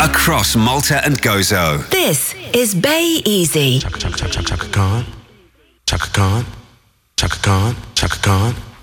across Malta and Gozo. This is Bay Easy. Chaka Khan, Chaka Khan, Chaka Khan, Chaka Khan.